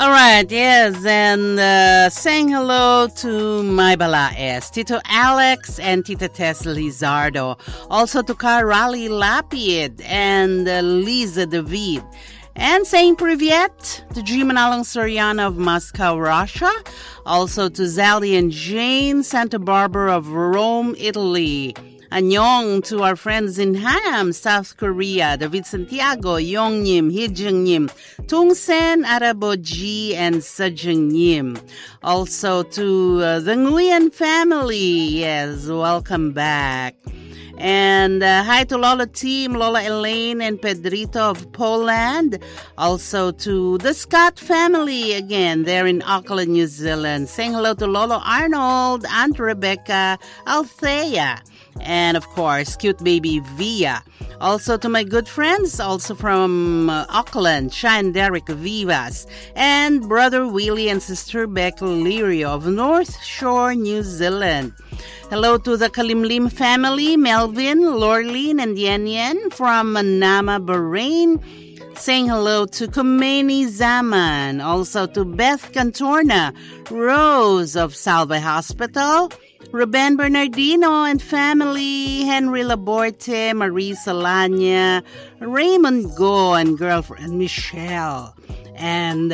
All right, yes, and saying hello to my balaes, Tito Alex and Tita Tess Lizardo. Also to Karali Lapid and Lisa David. And saying privyet to G. Manalang Soriano of Moscow, Russia. Also to Zali and Jane, Santa Barbara of Rome, Italy. Annyeong to our friends in Hanam, South Korea, David Santiago, Yongnim, Hijungnim, Tungsen, Araboji, and Sajungnim. Also to the Nguyen family, yes, welcome back. And hi to Lola team, Lola Elaine and Pedrito of Poland. Also to the Scott family again, there in Auckland, New Zealand. Saying hello to Lolo Arnold, Aunt Rebecca, Althea. And of course, cute baby Via. Also to my good friends, also from Auckland, Shine Derek Vivas. And brother Willie and sister Beck Lirio of North Shore, New Zealand. Hello to the Kalimlim family, Melvin, Lorleen, and Yen Yen from Manama, Bahrain. Saying hello to Khomeini Zaman. Also to Beth Cantorna, Rose of Salve Hospital. Ruben Bernardino and family, Henry Laborte, Marie Salanya, Raymond Go, and girlfriend Michelle. And,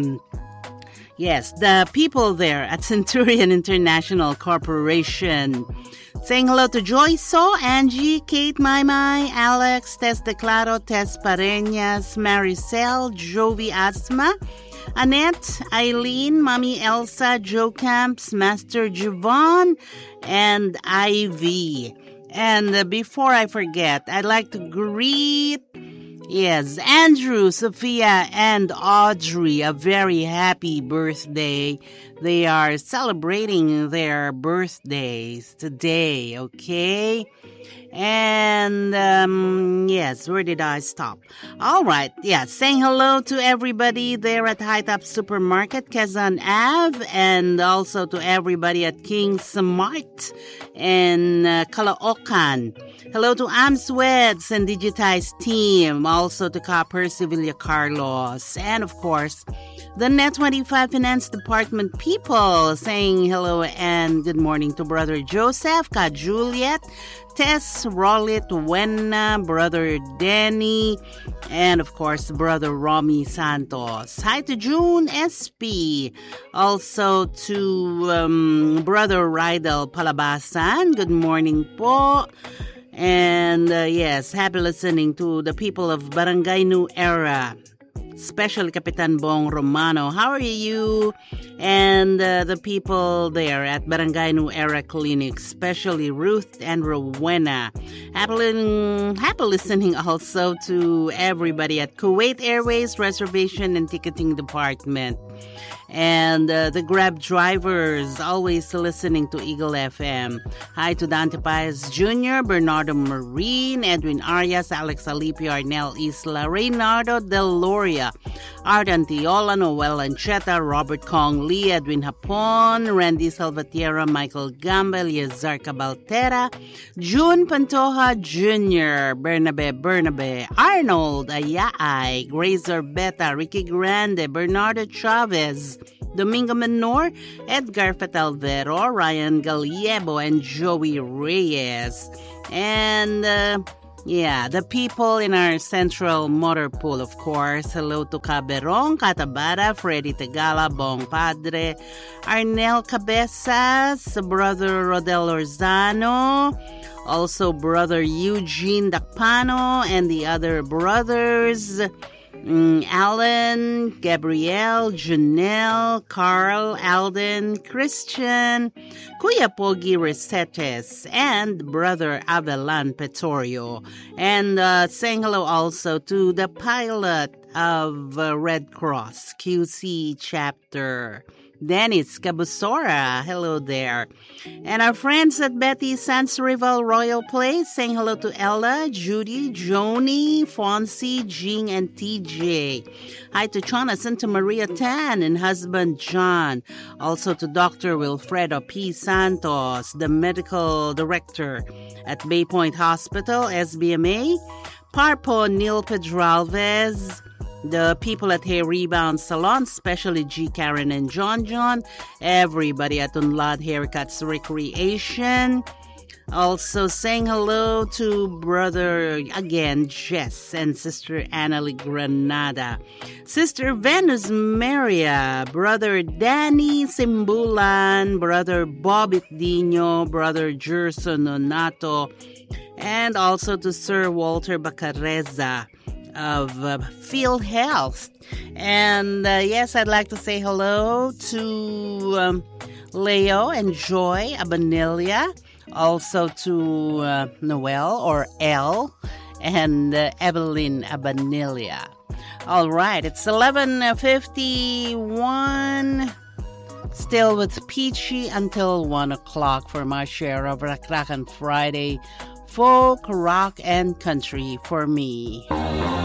yes, the people there at Centurion International Corporation. Saying hello to Joy So, Angie, Kate Maymay, Alex, Tess Declaro, Tess Pareñas, Maricel, Jovi Asma, Annette, Eileen, Mommy Elsa, Joe Camps, Master Javon, and Ivy. And before I forget, I'd like to greet, yes, Andrew, Sophia, and Audrey a very happy birthday. They are celebrating their birthdays today, okay? And, yes, where did I stop? All right, yeah, saying hello to everybody there at High Top Supermarket, Quezon Ave, and also to everybody at King Smart in Caloocan. Hello to Amsweds and Digitize team, also to Copper Sevilla Carlos, and of course, the Net25 Finance Department people, saying hello and good morning to Brother Joseph, Ka Juliet, Tess, Rollit, Wenna, Brother Danny, and of course, Brother Romy Santos. Hi to June SP. Also to Brother Rydel Palabasan. Good morning po. And yes, happy listening to the people of Barangay New Era. Especially Kapitan Bong Romano. How are you? And the people there at Barangay New Era Clinic, especially Ruth and Rowena. Happy listening also to everybody at Kuwait Airways Reservation and Ticketing Department. And the Grab drivers always listening to Eagle FM. Hi to Dante Paez Jr., Bernardo Marine, Edwin Arias, Alex Alipio, Arnel Isla, Reynardo Del Loria, Art Antiola, Noel Ancheta, Robert Kong Lee, Edwin Hapon, Randy Salvatierra, Michael Gamba, Eliazar Cabaltera, June Pantoja Jr., Bernabe, Arnold Ayaay, Grace Orbeta, Ricky Grande, Bernardo Chavez, Domingo Menor, Edgar Fatalvero, Ryan Gallego, and Joey Reyes. And, yeah, the people in our central motor pool, of course. Hello to Caberong, Catabara, Freddy Tegala, Bong Padre, Arnel Cabezas, Brother Rodel Orzano, also Brother Eugene Dacpano, and the other brothers, Alan, Gabrielle, Janelle, Carl, Alden, Christian, Kuya Pogi Resetes, and Brother Avelan Petorio. And saying hello also to the pilot of Red Cross QC chapter, Dennis Cabusora. Hello there. And our friends at Betty Sansrival Royal Place, saying hello to Ella, Judy, Joni, Fonzie, Jing, and TJ. Hi to Chana Santa Maria Tan and husband John. Also to Dr. Wilfredo P. Santos, the medical director at Bay Point Hospital, SBMA. Parpo Neil Pedralvez, the people at Hey Rebound Salon, especially G. Karen and John, everybody at Unlad Haircuts Recreation. Also saying hello to brother, again, Jess, and sister Annalie Granada, sister Venus Maria, brother Danny Simbulan, brother Bobit Dino, brother Gerson Nonato, and also to Sir Walter Bacareza of Field Health. And yes, I'd like to say hello to Leo and Joy Abanilia, also to Noel or Elle and Evelyn Abanilia. All right, it's 11:51. Still with Peachy until 1 o'clock for my share of Rakrakan Friday, folk, rock, and country for me.